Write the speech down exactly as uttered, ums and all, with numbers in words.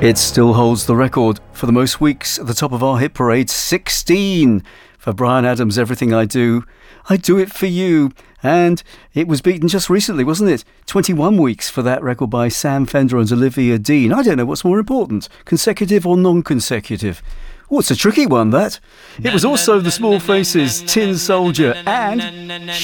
It still holds the record for the most weeks at the top of our hit parade, sixteen for Bryan Adams' Everything I Do, I Do It For You. And it was beaten just recently, wasn't it? twenty-one weeks for that record by Sam Fender and Olivia Dean. I don't know what's more important, consecutive or non-consecutive. Oh, it's a tricky one, that. It was also the Small Faces, Tin Soldier, and